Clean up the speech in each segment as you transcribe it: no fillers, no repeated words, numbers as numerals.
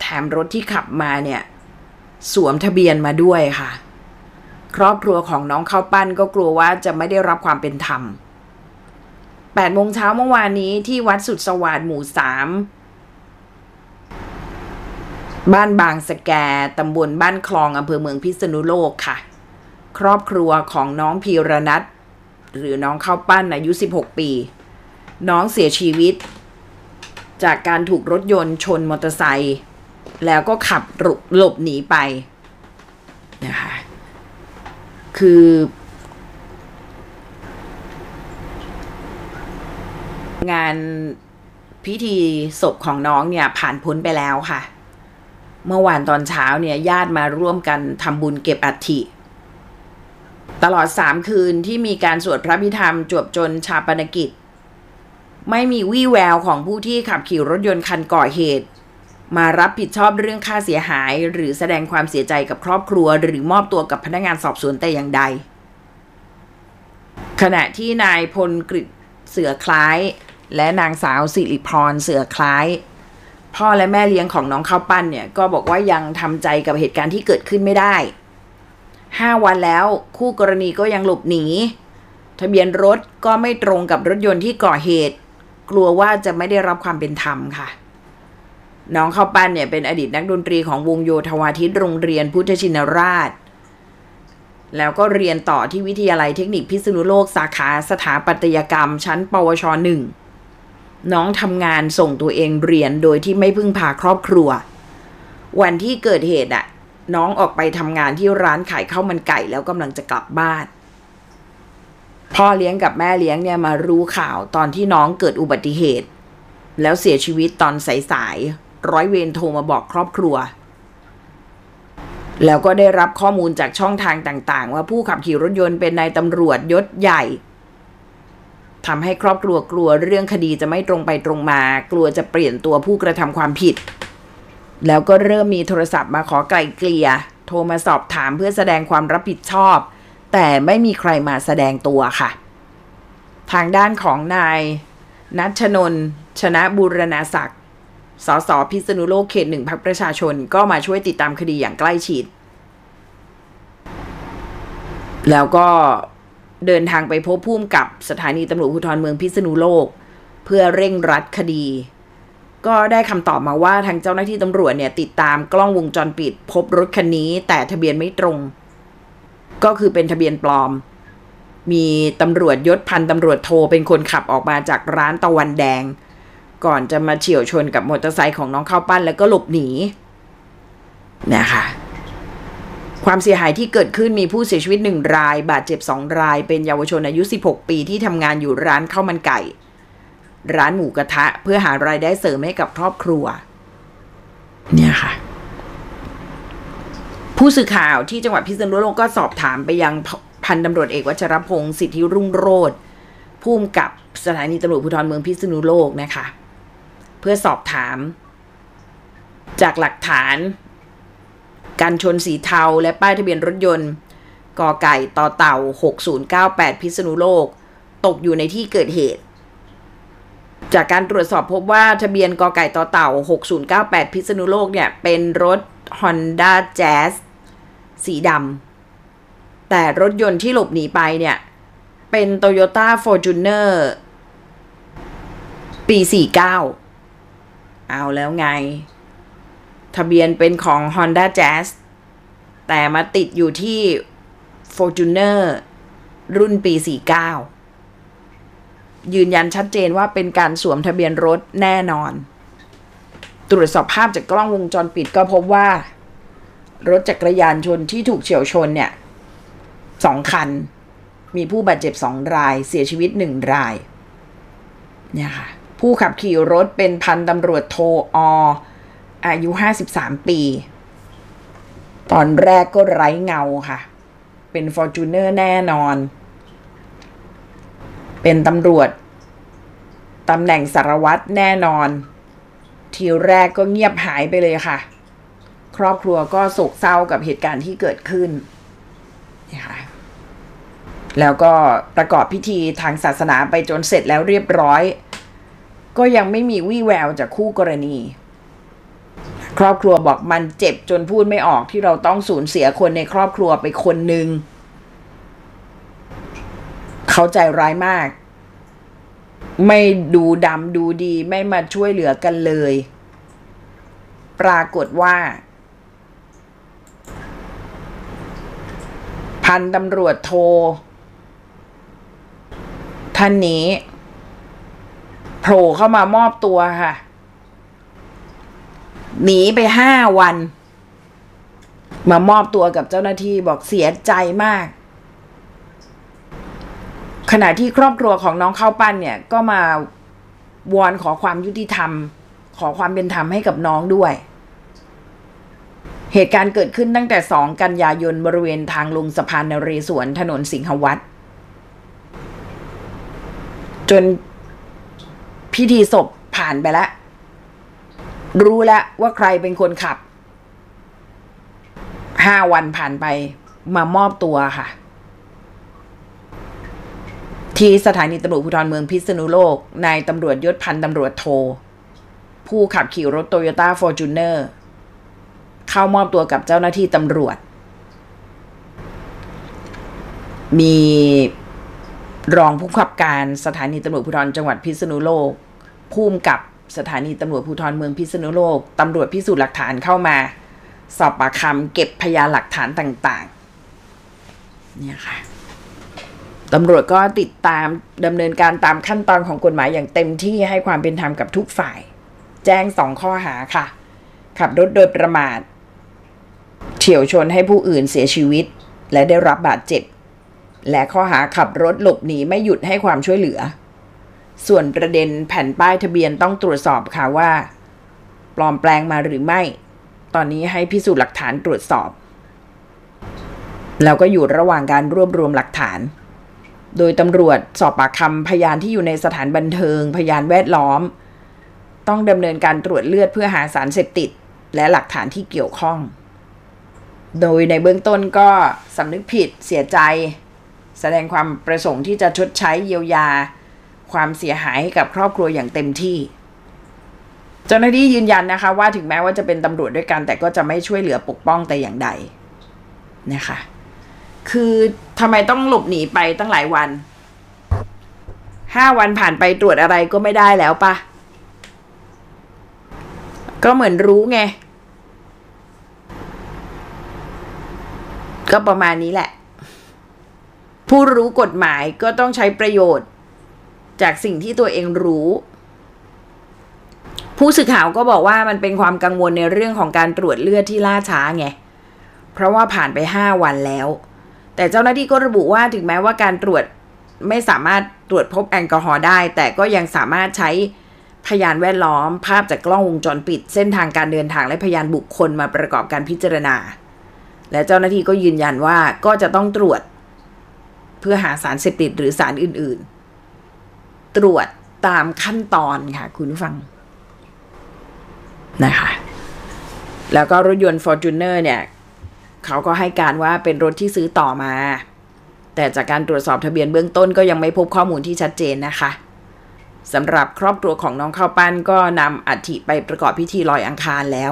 มรถที่ขับมาเนี่ยสวมทะเบียนมาด้วยค่ะครอบครัวของน้องข้าวปั้นก็กลัวว่าจะไม่ได้รับความเป็นธรรม8 โมงเช้าเมื่อวานนี้ที่วัดสุดสวัสดิ์หมู่ 3บ้านบางสแกตำบลบ้านคลองอำเภอเมืองพิษณุโลกค่ะครอบครัวของน้องพีรนัทหรือน้องข้าวปั้นอายุ16 ปีน้องเสียชีวิตจากการถูกรถยนต์ชนมอเตอร์ไซค์แล้วก็ขับหลบหนีไปนะคะคืองานพิธีศพของน้องเนี่ยผ่านพ้นไปแล้วค่ะเมื่อวานตอนเช้าเนี่ยญาติมาร่วมกันทำบุญเก็บอัฐิตลอด3 คืนที่มีการสวดพระพิธรรมจวบจนชาปนกิจไม่มีวี่แววของผู้ที่ขับขี่รถยนต์คันก่อเหตุมารับผิดชอบเรื่องค่าเสียหายหรือแสดงความเสียใจกับครอบครัวหรือมอบตัวกับพนักงานสอบสวนแต่อย่างใดขณะที่นายพลกฤษเสือคล้ายและนางสาวสิริพรเสือคล้ายพ่อและแม่เลี้ยงของน้องข้าวปั้นเนี่ยก็บอกว่ายังทำใจกับเหตุการณ์ที่เกิดขึ้นไม่ได้5 วันแล้วคู่กรณีก็ยังหลบหนีทะเบียนรถก็ไม่ตรงกับรถยนต์ที่ก่อเหตุกลัวว่าจะไม่ได้รับความเป็นธรรมค่ะน้องข้าวปั้นเนี่ยเป็นอดีตนักดนตรีของวงโยธวาทิตโรงเรียนพุทธชินราชแล้วก็เรียนต่อที่วิทยาลัยเทคนิคพิษณุโลกสาขาสถาปัตยกรรมชั้นปวช1น้องทำงานส่งตัวเองเรียนโดยที่ไม่พึ่งพาครอบครัววันที่เกิดเหตุน้องออกไปทำงานที่ร้านขายข้าวมันไก่แล้วกำลังจะกลับบ้านพ่อเลี้ยงกับแม่เลี้ยงเนี่ยมารู้ข่าวตอนที่น้องเกิดอุบัติเหตุแล้วเสียชีวิตตอนสายๆร้อยเวรโทรมาบอกครอบครัวแล้วก็ได้รับข้อมูลจากช่องทางต่างๆว่าผู้ขับขี่รถยนต์เป็นนายตำรวจยศใหญ่ทำให้ครอบครัวกลัวเรื่องคดีจะไม่ตรงไปตรงมากลัวจะเปลี่ยนตัวผู้กระทำความผิดแล้วก็เริ่มมีโทรศัพท์มาขอไกล่เกลี่ยโทรมาสอบถามเพื่อแสดงความรับผิดชอบแต่ไม่มีใครมาแสดงตัวค่ะทางด้านของนายณัฐนนท์ชนะบูรณาศักดิ์สสพิษณุโลกเขต 1พรรคประชาชนก็มาช่วยติดตามคดีอย่างใกล้ชิดแล้วก็เดินทางไปพบผู้กำกับสถานีตำรวจภูธรเมืองพิษณุโลกเพื่อเร่งรัดคดีก็ได้คำตอบมาว่าทางเจ้าหน้าที่ตำรวจเนี่ยติดตามกล้องวงจรปิดพบรถคันนี้แต่ทะเบียนไม่ตรงก็คือเป็นทะเบียนปลอมมีตำรวจยศพันตำรวจโทเป็นคนขับออกมาจากร้านตะวันแดงก่อนจะมาเฉี่ยวชนกับมอเตอร์ไซค์ของน้องข้าวปั้นแล้วก็หลบหนีนะคะความเสียหายที่เกิดขึ้นมีผู้เสียชีวิต1 รายบาดเจ็บ2 รายเป็นเยาวชนอายุ16 ปีที่ทำงานอยู่ร้านข้าวมันไก่ร้านหมูกระทะเพื่อหารายได้เสริมให้กับครอบครัวเนี่ยค่ะผู้สื่อข่าวที่จังหวัดพิษณุโลกก็สอบถามไปยังพันตำรวจเอกวัชรพงศ์สิทธิรุ่งโรจน์ผู้กำกับสถานีตำรวจภูธรเมืองพิษณุโลกนะคะเพื่อสอบถามจากหลักฐานการชนสีเทาและป้ายทะเบียนรถยนต์กไก่ต่อเต่า6098พิษณุโลกตกอยู่ในที่เกิดเหตุจากการตรวจสอบพบว่าทะเบียนกไก่ต่อเต่า6098พิษณุโลกเนี่ยเป็นรถ Honda Jazz สีดำแต่รถยนต์ที่หลบหนีไปเนี่ยเป็น Toyota Fortuner ปี 49เอาแล้วไงทะเบียนเป็นของ Honda Jazz แต่มาติดอยู่ที่ Fortuner รุ่นปี 49ยืนยันชัดเจนว่าเป็นการสวมทะเบียนรถแน่นอนตรวจสอบภาพจากกล้องวงจรปิดก็พบว่ารถจักรยานยนต์ที่ถูกเฉี่ยวชนเนี่ย2 คันมีผู้บาดเจ็บ2 รายเสียชีวิต1 รายเนี่ยค่ะผู้ขับขี่รถเป็นพันตำรวจโทอายุ53 ปีตอนแรกก็ไร้เงาค่ะเป็น Fortuner แน่นอนเป็นตำรวจตำแหน่งสารวัตรแน่นอนทีแรกก็เงียบหายไปเลยค่ะครอบครัวก็โศกเศร้ากับเหตุการณ์ที่เกิดขึ้นนะคะแล้วก็ประกอบพิธีทางศาสนาไปจนเสร็จแล้วเรียบร้อยก็ยังไม่มีวี่แววจากคู่กรณีครอบครัวบอกมันเจ็บจนพูดไม่ออกที่เราต้องสูญเสียคนในครอบครัวไปคนหนึ่งเขาใจร้ายมากไม่ดูดำดูดีไม่มาช่วยเหลือกันเลยปรากฏว่าพันตำรวจโทท่านนี้โผล่เข้ามามอบตัวค่ะหนีไป5 วันมามอบตัวกับเจ้าหน้าที่บอกเสียใจมากขณะที่ครอบครัวของน้องข้าวปั้นเนี่ยก็มาวอนขอความยุติธรรมขอความเป็นธรรมให้กับน้องด้วยเหตุการณ์เกิดขึ้นตั้งแต่2 กันยายนบริเวณทางลงสะพานนเรศวรถนนสิงหวัดจนพิธีศพผ่านไปแล้วรู้แล้วว่าใครเป็นคนขับ5 วันผ่านไปมามอบตัวค่ะที่สถานีตำรวจภูธรเมืองพิษณุโลกนายตำรวจยศพันตำรวจโทผู้ขับขี่รถโตโยต้าฟอร์จูเนอร์เข้ามอบตัวกับเจ้าหน้าที่ตำรวจมีรองผู้กำกับการสถานีตำรวจภูธรจังหวัดพิษณุโลกผู้กำกับสถานีตำรวจภูธรเมืองพิษณุโลกตำรวจพิสูจน์หลักฐานเข้ามาสอบปากคำเก็บพยานหลักฐานต่างๆเนี่ยค่ะตำรวจก็ติดตามดำเนินการตามขั้นตอนของกฎหมายอย่างเต็มที่ให้ความเป็นธรรมกับทุกฝ่ายแจ้ง2 ข้อหาค่ะขับรถโดยประมาทเฉี่ยวชนให้ผู้อื่นเสียชีวิตและได้รับบาดเจ็บและข้อหาขับรถหลบหนีไม่หยุดให้ความช่วยเหลือส่วนประเด็นแผ่นป้ายทะเบียนต้องตรวจสอบค่ะว่าปลอมแปลงมาหรือไม่ตอนนี้ให้พิสูจน์หลักฐานตรวจสอบแล้วก็อยู่ระหว่างการรวบรวมหลักฐานโดยตำรวจสอบปากคำพยานที่อยู่ในสถานบันเทิงพยานแวดล้อมต้องดำเนินการตรวจเลือดเพื่อหาสารเสพติดและหลักฐานที่เกี่ยวข้องโดยในเบื้องต้นก็สำนึกผิดเสียใจแสดงความประสงค์ที่จะชดใช้เยียวยาความเสียหายให้กับครอบครัวอย่างเต็มที่เจ้าหน้าที่ยืนยันนะคะว่าถึงแม้ว่าจะเป็นตำรวจด้วยกันแต่ก็จะไม่ช่วยเหลือปกป้องแต่อย่างใดนะคะคือทำไมต้องหลบหนีไปตั้งหลายวัน5 วันผ่านไปตรวจอะไรก็ไม่ได้แล้วปะก็เหมือนรู้ไงก็ประมาณนี้แหละผู้รู้กฎหมายก็ต้องใช้ประโยชน์จากสิ่งที่ตัวเองรู้ผู้สื่อข่าวก็บอกว่ามันเป็นความกังวลในเรื่องของการตรวจเลือดที่ล่าช้าไงเพราะว่าผ่านไป5 วันแล้วแต่เจ้าหน้าที่ก็ระบุว่าถึงแม้ว่าการตรวจไม่สามารถตรวจพบแอลกอฮอล์ได้แต่ก็ยังสามารถใช้พยานแวดล้อมภาพจากกล้องวงจรปิดเส้นทางการเดินทางและพยานบุคคลมาประกอบการพิจารณาและเจ้าหน้าที่ก็ยืนยันว่าก็จะต้องตรวจเพื่อหาสารเสพติดหรือสารอื่นๆตรวจตามขั้นตอนค่ะคุณผู้ฟังนะคะแล้วก็รถยนต์ Fortuner เนี่ยเขาก็ให้การว่าเป็นรถที่ซื้อต่อมาแต่จากการตรวจสอบทะเบียนเบื้องต้นก็ยังไม่พบข้อมูลที่ชัดเจนนะคะสำหรับครอบครัวของน้องข้าวปั้นก็นำอัฐิไปประกอบพิธีลอยอังคารแล้ว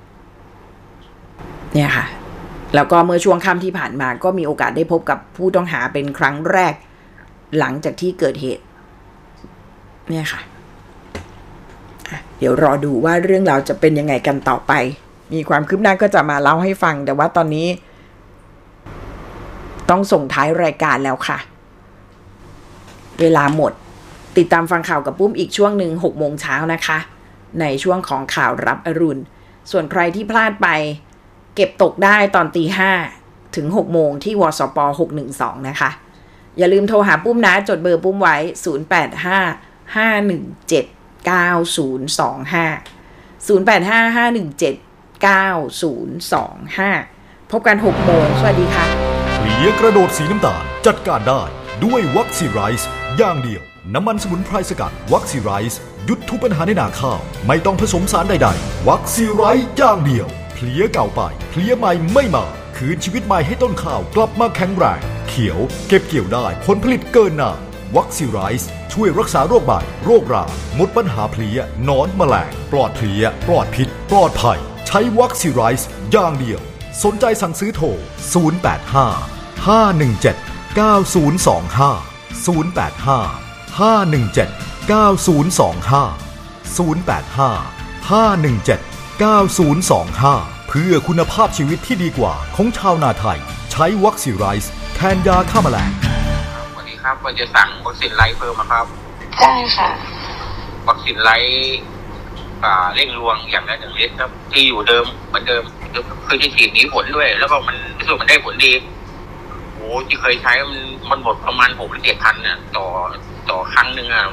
เนี่ยค่ะแล้วก็เมื่อช่วงค่ำที่ผ่านมาก็มีโอกาสได้พบกับผู้ต้องหาเป็นครั้งแรกหลังจากที่เกิดเหตุเนี่ยค่ะเดี๋ยวรอดูว่าเรื่องราวจะเป็นยังไงกันต่อไปมีความคืบหน้าก็จะมาเล่าให้ฟังแต่ว่าตอนนี้ต้องส่งท้ายรายการแล้วค่ะเวลาหมดติดตามฟังข่าวกับปุ้มอีกช่วงหนึ่ง6 โมงเช้านะคะในช่วงของข่าวรับอรุณส่วนใครที่พลาดไปเก็บตกได้ตอนตี 5 ถึง 6 โมงที่วสป612นะคะอย่าลืมโทรหาปุ้มนะจดเบอร์ปุ้มไว้0855179025 พบกัน 6 โมงสวัสดีค่ะเพลียกระโดดสีน้ำตาลจัดการได้ด้วยวัคซีไรส์อย่างเดียวน้ำมันสมุนไพรสกัดวัคซีไรส์หยุดทุกปัญหาในนาข้าวไม่ต้องผสมสารใดๆวัคซีไรส์อย่างเดียวเพลียเก่าไปเพลียใหม่ไม่มาคืนชีวิตใหม่ให้ต้นข้าวกลับมาแข็งแรงเขียวเก็บเกี่ยวได้ผลผลิตเกินนานวัคซีไรส์ช่วยรักษาโรคใบโรคราหมดปัญหาเพลียหนอนแมลงปลอดเพลียปลอดพิษปลอดภัยใช้วัคซีไรส์อย่างเดียวสนใจสั่งซื้อโทร085-517-9025 เพื่อคุณภาพชีวิตที่ดีกว่าของชาวนาไทยใช้วัคซีไรส์แทนยาฆ่าแมลงสวัสดีครับผมจะสั่งวัคซีนไลท์เพิ่มครับได้ค่ะวัคซีนไลท์เร่งรวงอย่างละ1 ลิตรครับที่อยู่เดิมเหมือนเดิมคือที่ฉีดหนีผลด้วยแล้วก็มันรู้สึกมันได้ผลดีโอ้ที่เคยใช้มันหมดประมาณ6-7,000เนี่ยต่อครั้งนึงอ่ะ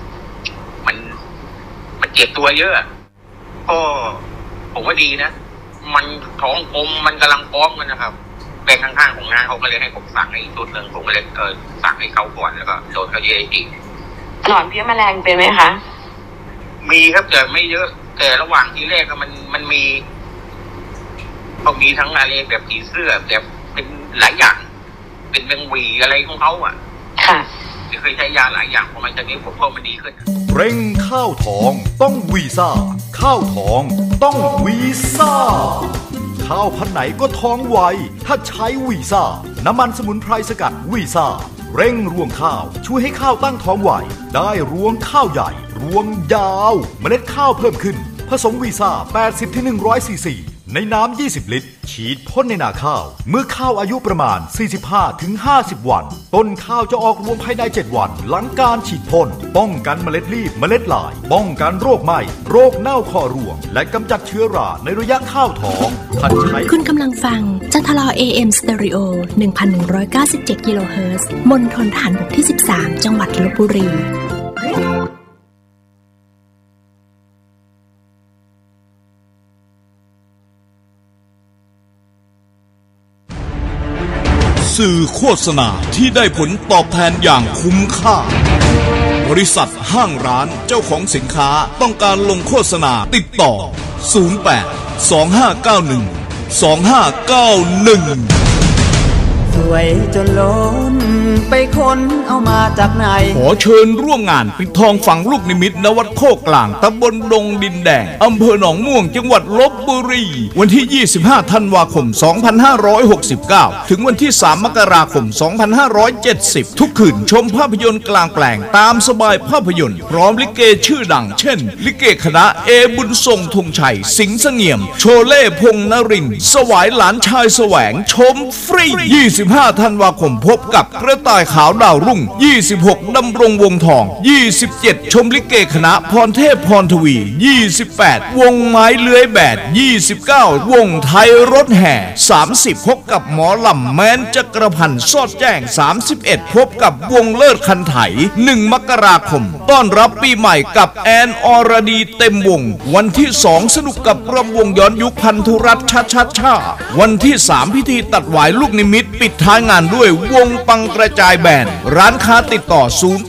มันเจ็บตัวเยอะก็ผมว่าดีนะมันท้องกลมมันกำลังพร้อมกันนะครับเป็นข้างๆของงานเขาก็เลยให้ผมสั่งอีกชุดหนึ่งผมก็เลยสั่งให้เขาก่อนแล้วก็โดนเขาเยอะอีกหนอนเพี้ยแมลงเป็นไหมคะมีครับแต่ไม่เยอะแต่ระหว่างที่แรกมันมีเขามีทั้งอะไรแบบผีเสื้อแบบเป็นหลายอย่างเป็นแมงวีอะไรของเขาอ่ะค่ะเคยใช้ยาหลายอย่างพอมันจะนี้ผมมันดีขึ้นเร่งข้าวทองต้องวีซ่าข้าวทองต้องวีซ่าข้าวพันไหนก็ท้องไวถ้าใช้วีซ่าน้ำมันสมุนไพรสกัดวีซ่าเร่งรวงข้าวช่วยให้ข้าวตั้งท้องไวได้รวงข้าวใหญ่รวงยาวเมล็ดข้าวเพิ่มขึ้นผสมวีซ่า 80-100 ซีซีในน้ำ 20 ลิตรฉีดพ่นในนาข้าวเมื่อข้าวอายุประมาณ 45-50 วันต้นข้าวจะออกรวงภายใน 7 วันหลังการฉีดพ่นป้องกันเมล็ดรีบเมล็ดลายป้องกันโรคไหม้โรคเน่าคอรวงและกำจัดเชื้อราในระยะข้าวท้องท่านใช้คุณกำลังฟังจันทรา AM Stereo 1197 กิโลเฮิรตซ์มณฑลทหารบกที่ 13 จังหวัดลพบุรีสื่อโฆษณาที่ได้ผลตอบแทนอย่างคุ้มค่าบริษัทห้างร้านเจ้าของสินค้าต้องการลงโฆษณาติดต่อ08-2591-2591 สวยจนล้นไปค้นเอามาจากไหนขอเชิญร่วมงานปิดทองฝังลูกนิมิตณวัดโคกลางตำบลดงดินแดงอำเภอหนองม่วงจังหวัดลพบุรีวันที่25ธันวาคม2569ถึงวันที่3มกราคม2570ทุกคืนชมภาพยนตร์กลางแปลงตามสบายภาพยนตร์พร้อมลิเกชื่อดังเช่นลิเกคณะเอบุญทรงธงชัยสิงห์เสงี่ยมโชเล่พงษ์นรินทร์สวายหลานชายแสวงชมฟรี25ธันวาคมพบกับกระต่ายขาวดาวรุ่ง26ดำรงวงทอง27ชมลิเกคณะพรเทพพรทวี28วงไม้เลื้อยแบด29วงไทยรถแห่30พบกับหมอลำแม้นจักรพันธ์สอดแจ้ง31พบกับวงเลิศคันไถ1มกราคมต้อนรับปีใหม่กับแอนอรดีเต็มวงวันที่2สนุกกับรำวงย้อนยุคพันธุรัตน์ชาวันที่3พิธีตัดหวายลูกนิมิตปิดท้ายงานด้วยวงปังกระจายแบนด์ร้านค้าติดต่อ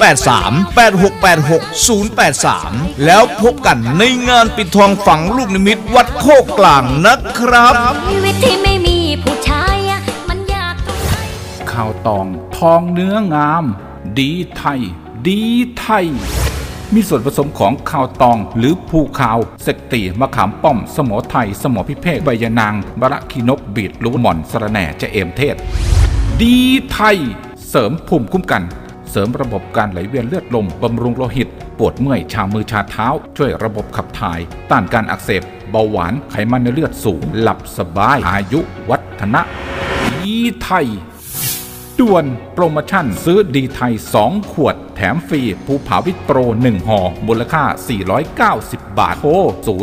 083-8686-083แล้วพบกันในงานปิดทองฝังลูกนิมิตวัดโคกกลางนะครับชีวิตที่ไม่มีผู้ชายมันยากตรงไหนข้าวตองทองเนื้องามดีไทยดีไทยมีส่วนผสมของข้าวตองหรือภูขาวเสกตีมะขามป้อมสมอไทยสมอพิเภกใบยะนางบะระขีนกบีดลูกหม่อนสะระแหน่จะเอมเทศดีไทยเสริมภูมิคุ้มกันเสริมระบบการไหลเวียนเลือดลมบำรุงโลหิตปวดเมื่อยชามือชาเท้าช่วยระบบขับถ่ายต้านการอักเสบเบาหวานไขมันในเลือดสูงหลับสบายอายุวัฒนะดีไทยด่วนโปรโมชั่นซื้อดีไทย2ขวดแถมฟรีภูผาวิตโปร1ห่อมูลค่า490บาทโทร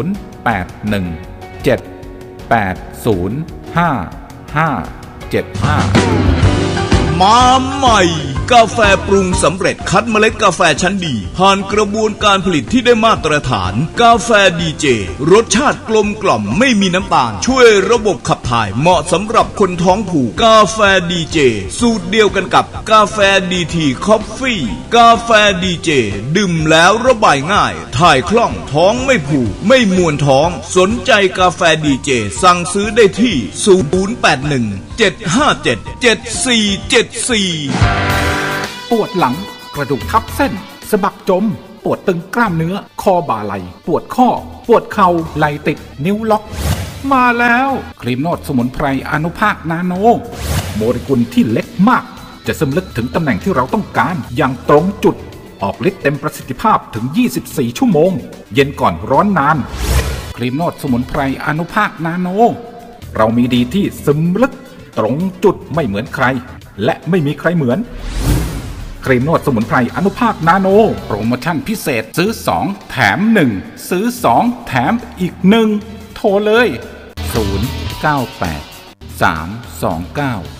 0817805575มาใหม่กาแฟปรุงสำเร็จคัดเมล็ดกาแฟชั้นดีผ่านกระบวนการผลิตที่ได้มาตรฐานกาแฟดีเจรสชาติกลมกล่อมไม่มีน้ำตาลช่วยระบบขับถ่ายเหมาะสำหรับคนท้องผูกกาแฟดีเจสูตรเดียวกันกับกาแฟดีทีคอฟฟี่กาแฟดีเจดื่มแล้วระบายง่ายถ่ายคล่องท้องไม่ผูกไม่มวนท้องสนใจกาแฟดีเจสั่งซื้อได้ที่0817577474 ปวดหลังกระดูกทับเส้นสะบักจมปวดตึงกล้ามเนื้อคอบ่าไหล่ปวดข้อปวดเข่าไหล่ติดนิ้วล็อกมาแล้วครีมนวดสมุนไพรอนุภาคนาโนโมเลกุลที่เล็กมากจะซึมลึกถึงตำแหน่งที่เราต้องการอย่างตรงจุดออกฤทธิ์เต็มประสิทธิภาพถึง24ชั่วโมงเย็นก่อนร้อนนานครีมนวดสมุนไพรอนุภาคนาโนเรามีดีที่ซึมลึกตรงจุดไม่เหมือนใครและไม่มีใครเหมือนครีมนวดสมุนไพรอนุภาคนาโนโปรโมชั่นพิเศษซื้อ2แถม1ซื้อ2แถมอีก1โทรเลย098 329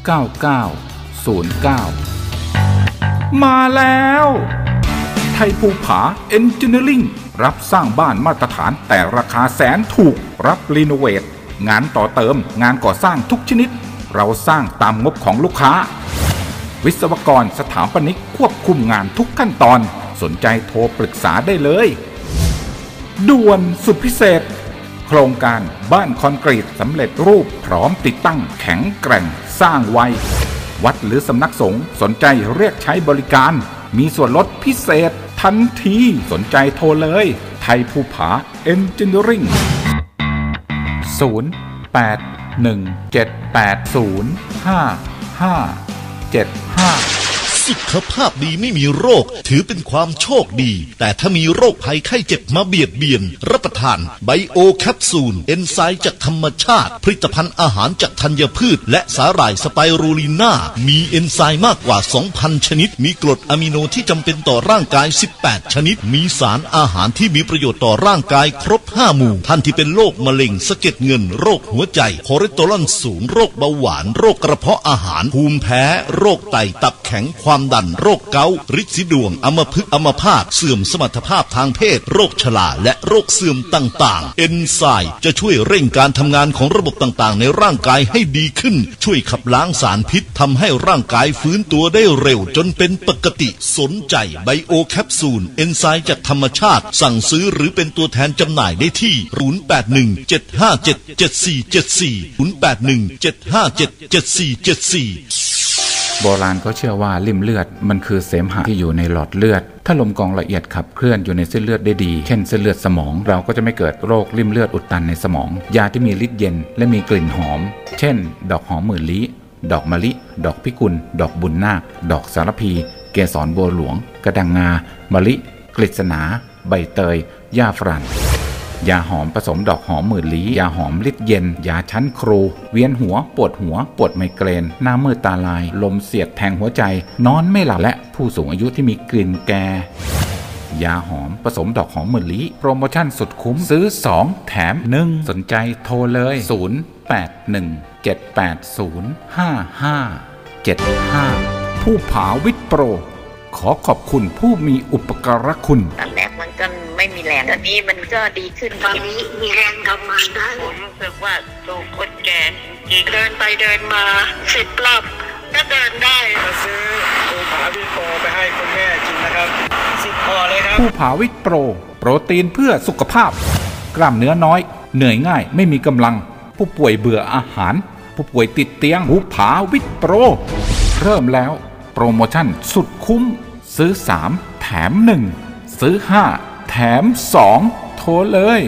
9909มาแล้วไทยภูผาเอนจิเนียริ่งรับสร้างบ้านมาตรฐานแต่ราคาแสนถูกรับรีโนเวทงานต่อเติมงานก่อสร้างทุกชนิดเราสร้างตามงบของลูกค้าวิศวกรสถาปนิกควบคุมงานทุกขั้นตอนสนใจโทรปรึกษาได้เลยด่วนสุดพิเศษโครงการบ้านคอนกรีตสำเร็จรูปพร้อมติดตั้งแข็งแกร่งสร้างไววัดหรือสำนักสงฆ์สนใจเรียกใช้บริการมีส่วนลดพิเศษทันทีสนใจโทรเลยไทยภูผาเอนจิเนียริ่งสุขภาพดีไม่มีโรคถือเป็นความโชคดีแต่ถ้ามีโรคภัยไข้เจ็บมาเบียดเบียนรับประทานไบโอแคปซูลเอนไซม์จากธรรมชาติผลิตภัณฑ์อาหารจากธัญพืชและสาหร่ายสไปรูลิน่ามีเอนไซม์มากกว่า 2,000 ชนิดมีกรดอะมิโนที่จำเป็นต่อร่างกาย18ชนิดมีสารอาหารที่มีประโยชน์ต่อร่างกายครบ5หมู่ท่านที่เป็นโรคมะเร็งสะเก็ดเงินโรคหัวใจคอเลสเตอรอลสูงโรคเบาหวานโรคกระเพาะอาหารภูมิแพ้โรคไตตับแข็งความดันโรคเกาต์ฤทธิ์สีดวงอัมพฤกษ์อัมพาตเสื่อมสมรรถภาพทางเพศโรคชราและโรคเสื่อมต่างๆเอนไซม์จะช่วยเร่งการทำงานของระบบต่างๆในร่างกายให้ดีขึ้นช่วยขับล้างสารพิษทำให้ร่างกายฟื้นตัวได้เร็วจนเป็นปกติสนใจไบโอแคปซูลเอนไซม์จากธรรมชาติสั่งซื้อหรือเป็นตัวแทนจำหน่ายได้ที่0817577474 โบราณก็เชื่อว่าลิ่มเลือดมันคือเสมหะที่อยู่ในหลอดเลือดถ้าลมกรองละเอียดขับเคลื่อนอยู่ในเส้นเลือดได้ดีเช่นเส้นเลือดสมองเราก็จะไม่เกิดโรคลิ่มเลือดอุดตันในสมองยาที่มีฤทธิ์เย็นและมีกลิ่นหอมเช่นดอกหอมหมื่นลี้ดอกมะลิดอกพิกุลดอกบุญนาคดอกสารพีเกสรบัวหลวงกระดังงามะลิกฤษณาใบเตยหญ้าฝรั่งยาหอมผสมดอกหอมหมื่นลี้ยาหอมฤทธิ์เย็นยาชั้นครูเวียนหัวปวดไมเกรนหน้ามืดตาลายลมเสียดแทงหัวใจนอนไม่หลับและผู้สูงอายุที่มีกลิ่นแก่ยาหอมผสมดอกหอมหมื่นลี้โปรโมชั่นสุดคุ้มซื้อ2แถม1สนใจโทรเลย0817805575ผู้ผาวิทย์โปรขอขอบคุณผู้มีอุปการะคุณตอนแรกมันก็ไม่มีแรงตอนนี้มันก็ดีขึ้นตอนนี้มีแรงทำงานได้ผมรู้สึกว่าตัวคนแก่จริงเดินไปเดินมา10 รอบก็เดินได้มาซื้อภูผาวิทย์โปรไปให้คุณแม่กินนะครับ10 พอเลยครับภูผาวิทย์โปรโปรตีนเพื่อสุขภาพกล้ามเนื้อน้อยเหนื่อยง่ายไม่มีกำลังผู้ป่วยเบื่ออาหารผู้ป่วยติดเตียงภูผาวิทย์โปรเริ่มแล้วโปรโมชั่นสุดคุ้มซื้อ3แถม1ซื้อ5แถม2โทรเลย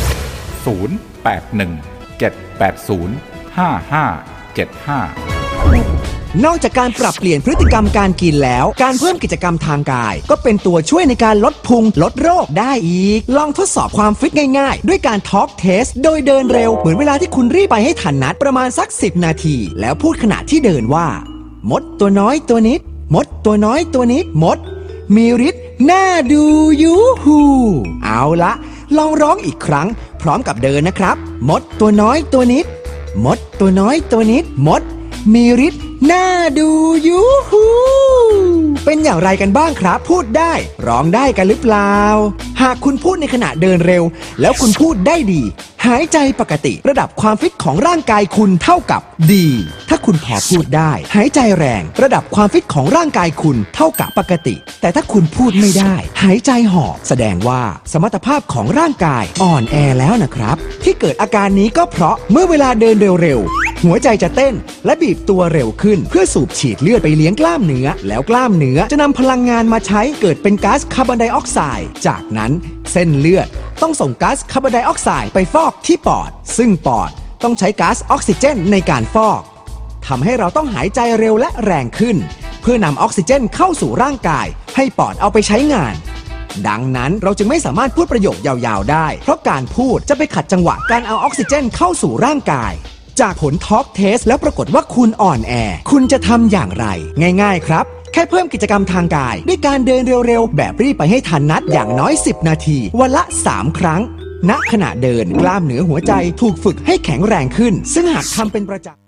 0817805575นอกจากการปรับเปลี่ยนพฤติกรรมการกินแล้วการเพิ่มกิจกรรมทางกายก็เป็นตัวช่วยในการลดพุงลดโรคได้อีกลองทดสอบความฟิตง่ายๆด้วยการทอล์กเทสโดยเดินเร็วเหมือนเวลาที่คุณรีบไปให้ทันนัดประมาณสัก10 นาทีแล้วพูดขณะที่เดินว่ามดตัวน้อยตัวนิดมดตัวน้อยตัวนิดมดมีฤทธิ์น่าดูยูฮูเอาละลองร้องอีกครั้งพร้อมกับเดินนะครับมดตัวน้อยตัวนิดมดตัวน้อยตัวนิดมดมีฤทธิ์น่าดูยูฮูเป็นอย่างไรกันบ้างครับพูดได้ร้องได้กันหรือเปล่าหากคุณพูดในขณะเดินเร็วแล้วคุณพูดได้ดีหายใจปกติระดับความฟิตของร่างกายคุณเท่ากับดีถ้าคุณพอพูดได้หายใจแรงระดับความฟิตของร่างกายคุณเท่ากับปกติแต่ถ้าคุณพูดไม่ได้หายใจหอบแสดงว่าสมรรถภาพของร่างกายอ่อนแอแล้วนะครับที่เกิดอาการนี้ก็เพราะเมื่อเวลาเดินเร็วๆหัวใจจะเต้นและบีบตัวเร็วขึ้นเพื่อสูบฉีดเลือดไปเลี้ยงกล้ามเนื้อแล้วกล้ามเนื้อจะนำพลังงานมาใช้เกิดเป็นก๊าซคาร์บอนไดออกไซด์จากนั้นนั้นเส้นเลือดต้องส่งก๊าซคาร์บอนไดออกไซด์ไปฟอกที่ปอดซึ่งปอดต้องใช้ก๊าซออกซิเจนในการฟอกทำให้เราต้องหายใจเร็วและแรงขึ้นเพื่อนำออกซิเจนเข้าสู่ร่างกายให้ปอดเอาไปใช้งานดังนั้นเราจึงไม่สามารถพูดประโยคยาวๆได้เพราะการพูดจะไปขัดจังหวะการเอาออกซิเจนเข้าสู่ร่างกายจากผลทอล์กเทสแล้วปรากฏว่าคุณอ่อนแอคุณจะทำอย่างไรง่ายๆครับแค่เพิ่มกิจกรรมทางกายด้วยการเดินเร็วๆแบบรีบไปให้ทันนัดอย่างน้อย10 นาทีวันละ3 ครั้งณขณะเดินกล้ามเนื้อหัวใจถูกฝึกให้แข็งแรงขึ้นซึ่งหากทำเป็นประจำ